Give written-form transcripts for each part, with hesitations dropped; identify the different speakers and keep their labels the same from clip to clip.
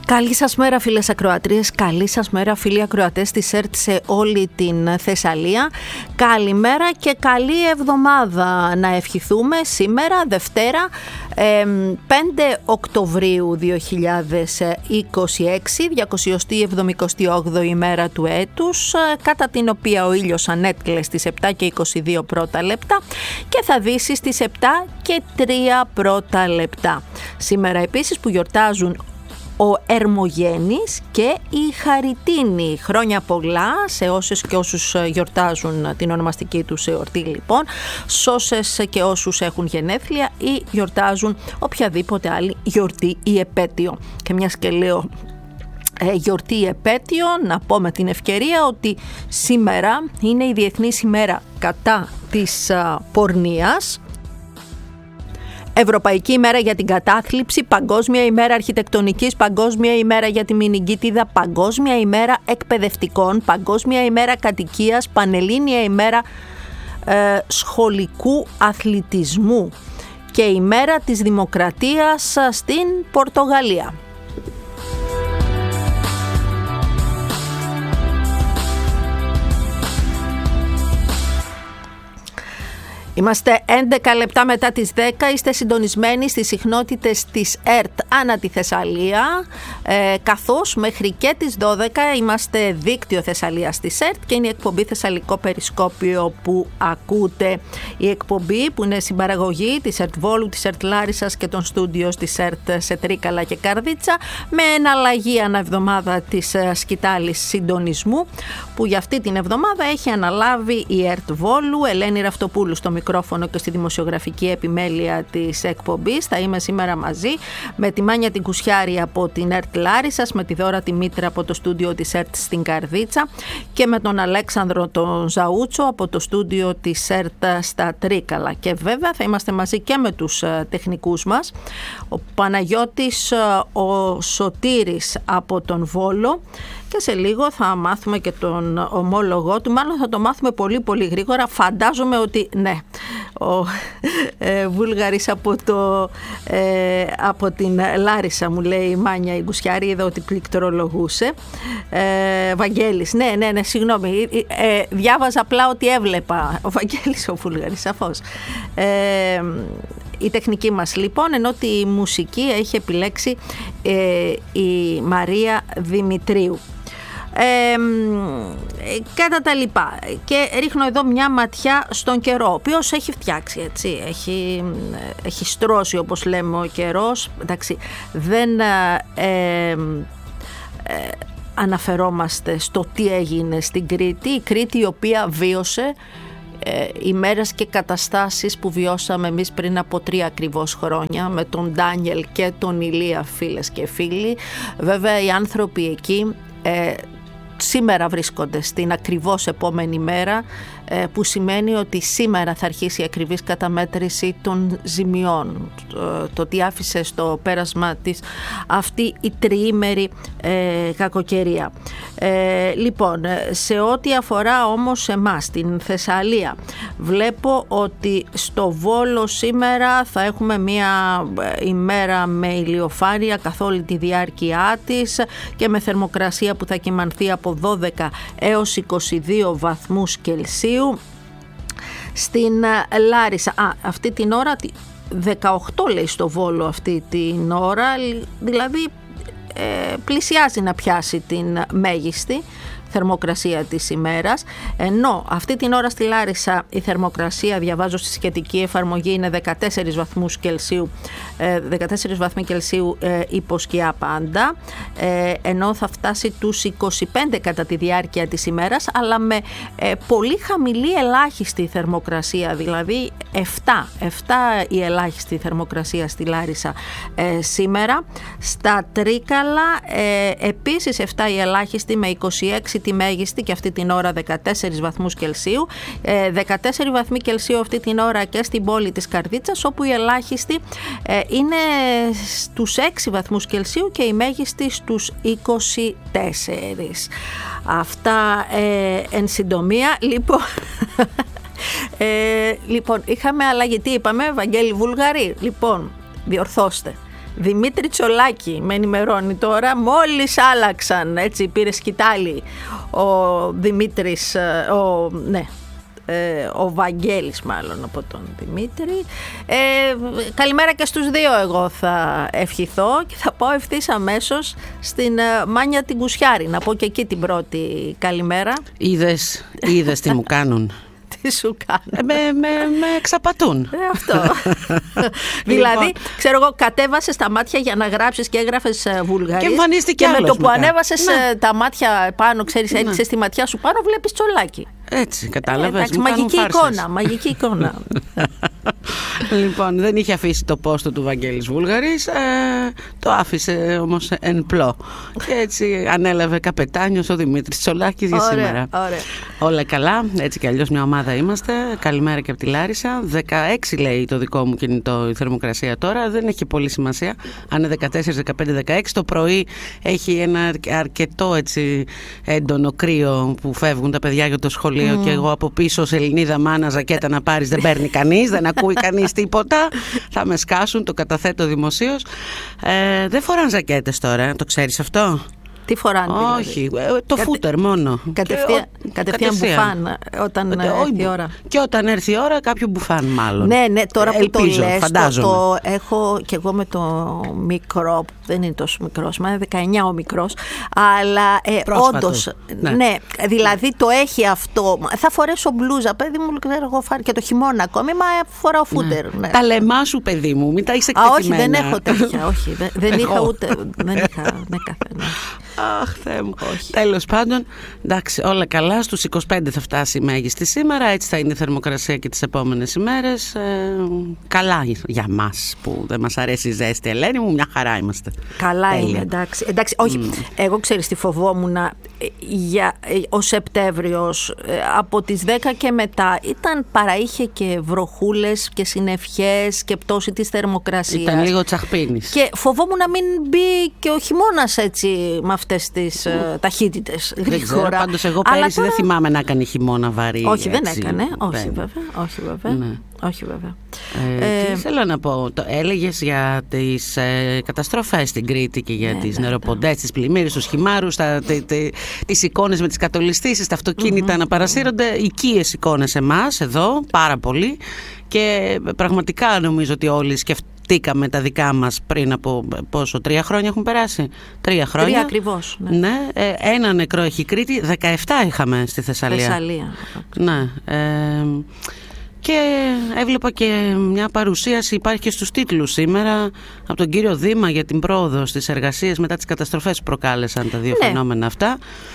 Speaker 1: Καλή σας μέρα φίλες ακροατρίες, καλή σας μέρα φίλοι ακροατές της ΕΡΤ σε όλη την Θεσσαλία. Καλημέρα και καλή εβδομάδα να ευχηθούμε σήμερα Δευτέρα 5 Οκτωβρίου 2026, 278η ημέρα του έτους, κατά την οποία ο ήλιος ανέτειλε στις 7 και 22 πρώτα λεπτά και θα δύσει στις 7 και 3 πρώτα λεπτά. Σήμερα επίσης που γιορτάζουν ο Ερμογένης και η Χαριτίνη. Χρόνια πολλά σε όσες και όσους γιορτάζουν την ονομαστική τους εορτή λοιπόν, σε όσες και όσους έχουν γενέθλια ή γιορτάζουν οποιαδήποτε άλλη γιορτή ή επέτειο. Και μιας και λέω γιορτή ή επέτειο, να πω με την ευκαιρία ότι σήμερα είναι η Διεθνής ημέρα κατά της πορνείας, Ευρωπαϊκή ημέρα για την κατάθλιψη, Παγκόσμια ημέρα αρχιτεκτονικής, Παγκόσμια ημέρα για τη μηνυγκίτιδα, Παγκόσμια ημέρα εκπαιδευτικών, Παγκόσμια ημέρα κατοικίας, Πανελλήνια ημέρα σχολικού αθλητισμού και ημέρα της δημοκρατίας στην Πορτογαλία. Είμαστε 11 λεπτά μετά τις 10, είστε συντονισμένοι στις συχνότητες της ΕΡΤ ανά τη Θεσσαλία, καθώς μέχρι και τις 12 είμαστε δίκτυο Θεσσαλίας της ΕΡΤ και είναι η εκπομπή Θεσσαλικό Περισκόπιο που ακούτε. Η εκπομπή που είναι συμπαραγωγή της ΕΡΤ Βόλου, της ΕΡΤ Λάρισσας και των στούντιος της ΕΡΤ σε Τρίκαλα και Καρδίτσα, με εναλλαγή ανά εβδομάδα της σκητάλης συντονισμού που για αυτή την εβδομάδα έχει αναλάβει η ΕΡΤ Βόλου, Ελένη Ραυτοπούλου στο μικρόφωνο και στη δημοσιογραφική επιμέλεια της εκπομπής. Θα είμαι σήμερα μαζί με τη Μάνια την Κουσιάρη από την ΕΡΤ Λάρισσας, με τη Δώρα τη Μήτρα από το στούντιο της ΕΡΤ στην Καρδίτσα και με τον Αλέξανδρο τον Ζαούτσο από το στούντιο της ΕΡΤ στα Τρίκαλα. Και βέβαια θα είμαστε μαζί και με τους τεχνικούς μας, ο Παναγιώτης ο Σωτήρης από τον Βόλο, και σε λίγο θα μάθουμε και τον ομόλογό του, μάλλον θα το μάθουμε πολύ πολύ γρήγορα, φαντάζομαι ότι ναι, ο Βούλγαρης από την Λάρισα, μου λέει η Μάνια η Γκουσιάρη, είδα ότι πληκτρολογούσε. Βαγγέλης, ναι, συγγνώμη, διάβαζα απλά ότι έβλεπα, ο Βαγγέλης ο Βούλγαρης, σαφώς. Η τεχνική μας λοιπόν, ενώ τη μουσική έχει επιλέξει η Μαρία Δημητρίου. Κατά τα λοιπά, και ρίχνω εδώ μια ματιά στον καιρό, ο οποίος έχει φτιάξει, έτσι, έχει στρώσει όπως λέμε ο καιρός, εντάξει, δεν αναφερόμαστε στο τι έγινε στην Κρήτη, η Κρήτη η οποία βίωσε ημέρες και καταστάσεις που βιώσαμε εμείς πριν από 3 ακριβώς χρόνια με τον Ντάνιελ και τον Ηλία, φίλες και φίλοι. Βέβαια οι άνθρωποι εκεί σήμερα βρίσκονται στην ακριβώς επόμενη μέρα, που σημαίνει ότι σήμερα θα αρχίσει η ακριβής καταμέτρηση των ζημιών, το τι άφησε στο πέρασμα της αυτή η τριήμερη κακοκαιρία. Λοιπόν, σε ό,τι αφορά όμως εμάς την Θεσσαλία, βλέπω ότι στο Βόλο σήμερα θα έχουμε μια ημέρα με ηλιοφάνεια καθ' όλη τη διάρκεια της και με θερμοκρασία που θα κυμανθεί από 12 έως 22 βαθμούς Κελσίου. Στην Λάρισα, αυτή την ώρα 18 λέει στο Βόλο αυτή την ώρα, δηλαδή πλησιάζει να πιάσει την μέγιστη θερμοκρασία της ημέρας, ενώ αυτή την ώρα στη Λάρισα η θερμοκρασία, διαβάζω στη σχετική εφαρμογή, είναι 14 βαθμούς Κελσίου, 14 βαθμοί Κελσίου υπό σκιά πάντα, ενώ θα φτάσει τους 25 κατά τη διάρκεια της ημέρας, αλλά με πολύ χαμηλή ελάχιστη θερμοκρασία, δηλαδή 7 η ελάχιστη θερμοκρασία στη Λάρισα σήμερα. Στα Τρίκαλα επίσης 7 η ελάχιστη με 26 τη μέγιστη και αυτή την ώρα 14 βαθμούς Κελσίου, 14 βαθμοί Κελσίου αυτή την ώρα και στην πόλη της Καρδίτσας, όπου η ελάχιστη είναι στους 6 βαθμούς Κελσίου και η μέγιστη στους 24. Αυτά εν συντομία. Λοιπόν, είχαμε αλλαγή. Τι είπαμε, Βαγγέλη Βούλγαρη? Λοιπόν, διορθώστε. Δημήτρη Τσολάκη με ενημερώνει τώρα, μόλις άλλαξαν, έτσι πήρε σκητάλη ο Δημήτρης, ο Βαγγέλης μάλλον από τον Δημήτρη. Καλημέρα και στους δύο, εγώ θα ευχηθώ και θα πάω ευθύς αμέσως στην Μάνια την Κουσιάρη, να πω και εκεί την πρώτη καλημέρα.
Speaker 2: Είδες τι μου κάνουν.
Speaker 1: Τι σου κάνουν?
Speaker 2: Με εξαπατούν.
Speaker 1: Αυτό. Δηλαδή, ξέρω εγώ, κατέβασες τα μάτια για να γράψεις και έγραφες Βουλγαρής.
Speaker 2: Και εμφανίστηκε
Speaker 1: και με το που
Speaker 2: μετά
Speaker 1: ανέβασες τα μάτια πάνω, ξέρεις, έριξες τη ματιά σου πάνω, βλέπεις Τσολάκη.
Speaker 2: Έτσι, κατάλαβες.
Speaker 1: Μαγική εικόνα.
Speaker 2: Λοιπόν, δεν είχε αφήσει το πόστο του Βαγγέλης Βούλγαρης, το άφησε όμως εν πλώ. Και έτσι ανέλαβε καπετάνιος ο Δημήτρης Τσολάκης για σήμερα.
Speaker 1: Ωραία.
Speaker 2: Όλα καλά, έτσι κι αλλιώς μια ομάδα είμαστε. Καλημέρα και από τη Λάρισα. 16 λέει το δικό μου κινητό η θερμοκρασία τώρα, δεν έχει πολύ σημασία. Αν είναι 14, 15, 16, το πρωί έχει ένα αρκετό έτσι έντονο κρύο που φεύγουν τα παιδιά για το σχολείο. Και εγώ από πίσω σε Ελληνίδα μάνα ζακέτα να πάρεις, δεν παίρνει κανείς, δεν ακούει κανείς τίποτα, θα με σκάσουν, το καταθέτω δημοσίως. Δεν φοράνε ζακέτες τώρα, το ξέρεις αυτό?
Speaker 1: Τι φοράνε?
Speaker 2: Όχι, το φούτερ μόνο.
Speaker 1: Κατευθείαν μπουφάν όταν έρθει η ώρα.
Speaker 2: Και όταν έρθει η ώρα κάποιο μπουφάν μάλλον.
Speaker 1: Ναι, τώρα που
Speaker 2: ελπίζω,
Speaker 1: το λες,
Speaker 2: φαντάζομαι.
Speaker 1: το έχω και εγώ με το μικρό, που δεν είναι τόσο μικρός, μα είναι 19 ο μικρός, αλλά όντως, ναι, δηλαδή το έχει αυτό. Θα φορέσω μπλούζα, παιδί μου, ξέρω εγώ, και το χειμώνα ακόμη, μα φοράω φούτερ. Ναι.
Speaker 2: Τα λαιμά σου, παιδί μου, μην τα είσαι εκτεθειμένα.
Speaker 1: Όχι, δεν έχω τέτοια, όχι, δεν είχα ούτε, δεν είχα, ναι, καθένα.
Speaker 2: Αχ, Θεέ μου. Τέλος πάντων, εντάξει, όλα καλά. Στους 25 θα φτάσει η μέγιστη σήμερα. Έτσι θα είναι η θερμοκρασία και τις επόμενες ημέρες. Καλά για μας που δεν μας αρέσει η ζέστη, Ελένη μου, μια χαρά είμαστε.
Speaker 1: Καλά είναι, εντάξει. Όχι, εγώ ξέρεις τι φοβόμουν. Ο Σεπτέμβριος από τις 10 και μετά είχε και βροχούλες και συννεφιές και πτώση της θερμοκρασίας.
Speaker 2: Ήταν λίγο τσαχπίνης.
Speaker 1: Και φοβόμουν να μην μπει και ο χειμώνας έτσι με αυτές τις ταχύτητες.
Speaker 2: Δεν ξέρω, πάντως εγώ πέρυσι δεν θυμάμαι να έκανε χειμώνα βαρύ.
Speaker 1: Όχι, δεν έκανε. Όχι βέβαια.
Speaker 2: Τι θέλω να πω, έλεγες για τις καταστροφές στην Κρήτη και για τις νεροποντές, τις πλημμύρες, τους χυμάρους, τις εικόνες με τις κατολιστήσεις, τα αυτοκίνητα να παρασύρονται, οικίες εικόνες εμάς εδώ, πάρα πολύ, και πραγματικά νομίζω ότι όλοι σκεφτήκαμε τα δικά μας πριν από 3 χρόνια έχουν περάσει. 3 χρόνια.
Speaker 1: 3 ακριβώς.
Speaker 2: Ναι, ένα νεκρό έχει η Κρήτη, 17 είχαμε στη Θεσσαλία. Ναι. Και έβλεπα και μια παρουσίαση, υπάρχει και στους τίτλους σήμερα, από τον κύριο Δήμα για την πρόοδο στις εργασίες μετά τις καταστροφές που προκάλεσαν τα δύο φαινόμενα αυτά.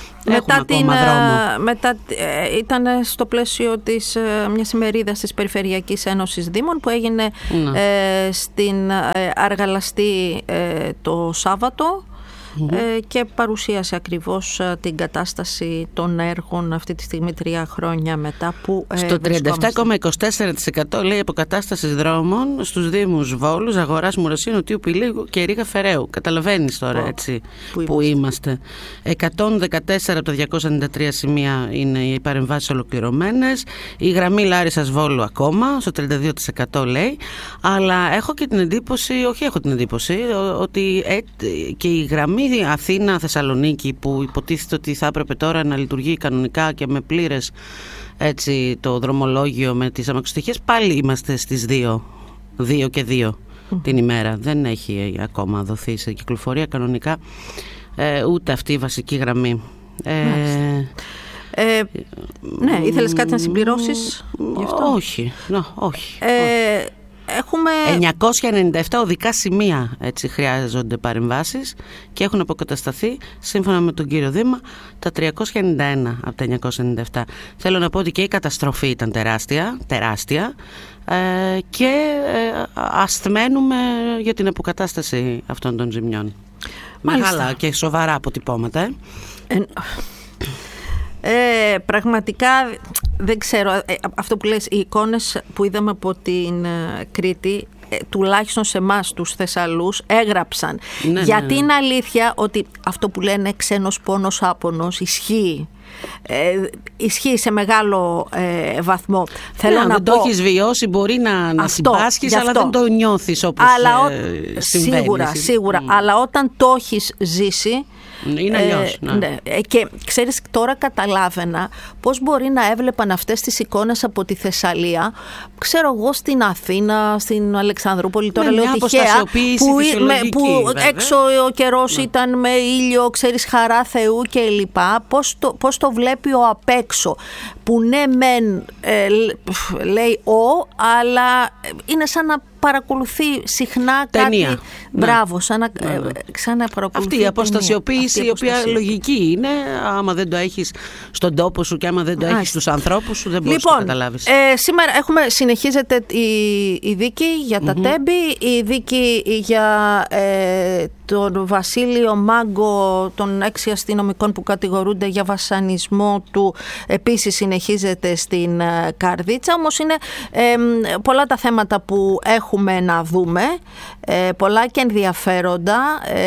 Speaker 1: Μετά ήταν στο πλαίσιο μιας ημερίδας της Περιφερειακής Ένωσης Δήμων που έγινε στην Αργαλαστή το Σάββατο. Και παρουσίασε ακριβώς την κατάσταση των έργων αυτή τη στιγμή 3 χρόνια μετά που
Speaker 2: στο 37,24% λέει αποκατάσταση δρόμων στους Δήμους Βόλου, Αγοράς, Μουρασίου, Νοτιού Πηλίου και Ρήγα Φεραίου. Καταλαβαίνεις τώρα έτσι που είμαστε. 114 από τα 293 σημεία είναι οι παρεμβάσεις ολοκληρωμένες. Η γραμμή Λάρισσας Βόλου ακόμα στο 32% λέει, αλλά έχω την εντύπωση ότι και η γραμμή Αθήνα-Θεσσαλονίκη που υποτίθεται ότι θα έπρεπε τώρα να λειτουργεί κανονικά και με πλήρες έτσι, το δρομολόγιο με τις αμαξοστοιχίες, πάλι είμαστε στις 2 και 2 την ημέρα. Δεν έχει ακόμα δοθεί σε κυκλοφορία κανονικά ούτε αυτή η βασική γραμμή.
Speaker 1: Ναι, ήθελες κάτι να συμπληρώσεις γι' αυτό?
Speaker 2: Όχι.
Speaker 1: Έχουμε
Speaker 2: 997 οδικά σημεία έτσι χρειάζονται παρεμβάσεις και έχουν αποκατασταθεί σύμφωνα με τον κύριο Δήμα τα 391 από τα 997. Θέλω να πω ότι και η καταστροφή ήταν τεράστια και ασθμένουμε για την αποκατάσταση αυτών των ζημιών. Μεγάλα και σοβαρά αποτυπώματα.
Speaker 1: Πραγματικά δεν ξέρω, αυτό που λες, οι εικόνες που είδαμε από την Κρήτη τουλάχιστον σε εμάς τους Θεσσαλούς έγραψαν. Γιατί είναι αλήθεια ότι αυτό που λένε ξένος πόνος άπονος ισχύει. Ισχύει σε μεγάλο βαθμό. Θέλω να
Speaker 2: δεν
Speaker 1: πω,
Speaker 2: το έχεις βιώσει, μπορεί να συμπάσχεις, αλλά δεν το νιώθεις όπως συμβαίνει.
Speaker 1: Σίγουρα. Αλλά όταν το έχεις ζήσει,
Speaker 2: είναι αλλιώς.
Speaker 1: Ναι. Και ξέρεις, τώρα καταλάβαινα πώς μπορεί να έβλεπαν αυτές τις εικόνες από τη Θεσσαλία, ξέρω εγώ, στην Αθήνα, στην Αλεξανδρούπολη, τώρα λέω τυχαία, που έξω ο καιρός ήταν με ήλιο, ξέρεις, χαρά Θεού και λοιπά. Πώς το βλέπει ο απ' έξω, που ναι μεν λέει αλλά είναι σαν να παρακολουθεί συχνά
Speaker 2: ταινία.
Speaker 1: Κάτι. Μπράβο, σαν να ξαναπαρακολουθεί.
Speaker 2: Αυτή η αποστασιοποίηση, η οποία λογική είναι, άμα δεν το έχεις στον τόπο σου και άμα δεν το έχεις στους ανθρώπους σου, δεν μπορείς να το καταλάβεις.
Speaker 1: Σήμερα συνεχίζεται η δίκη για τα Τέμπη, η δίκη για τον Βασίλειο Μάγκο, των 6 αστυνομικών που κατηγορούνται για βασανισμό του, επίσης συνεχίζεται στην Καρδίτσα. Όμως είναι πολλά τα θέματα που έχουμε να δούμε, πολλά και ενδιαφέροντα.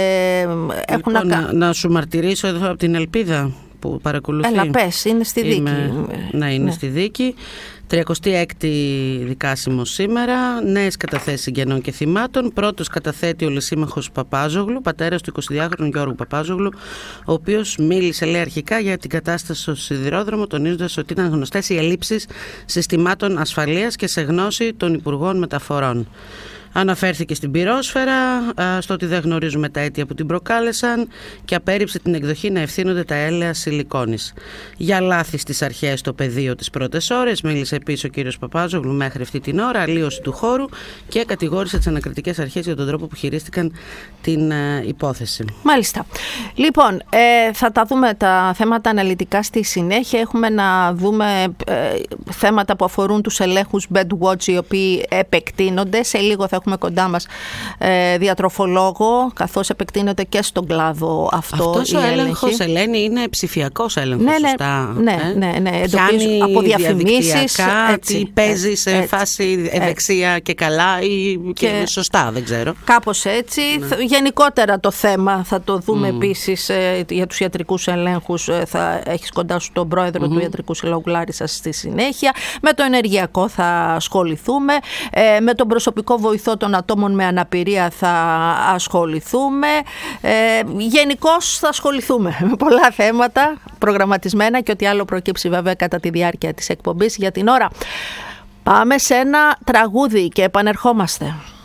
Speaker 2: Να σου μαρτυρήσω εδώ από την Ελπίδα που παρακολουθεί.
Speaker 1: Έλα πες, είναι στη δίκη.
Speaker 2: Είναι στη δίκη. 36η δικάσιμο σήμερα, νέες καταθέσεις συγγενών και θυμάτων. Πρώτος καταθέτει ο Λεσίμαχος Παπάζογλου, πατέρας του 22χρονου Γιώργου Παπάζογλου, ο οποίος μίλησε, λέει, αρχικά για την κατάσταση στο σιδηρόδρομο, τονίζοντας ότι ήταν γνωστές οι ελλείψεις συστημάτων ασφαλείας και σε γνώση των Υπουργών Μεταφορών. Αναφέρθηκε στην πυρόσφαιρα, στο ότι δεν γνωρίζουμε τα αίτια που την προκάλεσαν και απέρριψε την εκδοχή να ευθύνονται τα έλαια σιλικόνης. Για λάθη στις αρχές στο πεδίο τις πρώτες ώρες, μίλησε επίσης ο κύριος Παπάζογλου μέχρι αυτή την ώρα, αλλίωση του χώρου και κατηγόρησε τις ανακριτικές αρχές για τον τρόπο που χειρίστηκαν την υπόθεση.
Speaker 1: Μάλιστα. Λοιπόν, θα τα δούμε τα θέματα αναλυτικά στη συνέχεια. Έχουμε να δούμε θέματα που αφορούν τους ελέγχους Bedwatch, οι οποίοι επεκτείνονται. Σε λίγο θα έχουμε κοντά μας διατροφολόγο, καθώς επεκτείνεται και στον κλάδο αυτό.
Speaker 2: Αυτός ο έλεγχος, Ελένη, είναι ψηφιακός έλεγχος, σωστά?
Speaker 1: Ναι. Εντοπίζουν από διαφημίσεις.
Speaker 2: Τι παίζει σε φάση ευεξία και καλά ή και σωστά, δεν ξέρω.
Speaker 1: Κάπως έτσι. Ναι. Γενικότερα το θέμα θα το δούμε επίσης για τους ιατρικούς ελέγχους. Θα έχεις κοντά σου τον πρόεδρο του Ιατρικού Συλλόγου Λάρισσας στη συνέχεια. Με το ενεργειακό θα ασχοληθούμε. Με τον προσωπικό βοηθό των ατόμων με αναπηρία θα ασχοληθούμε. Γενικώς θα ασχοληθούμε με πολλά θέματα προγραμματισμένα και ό,τι άλλο προκύψει βέβαια κατά τη διάρκεια της εκπομπής. Για την ώρα πάμε σε ένα τραγούδι και επανερχόμαστε.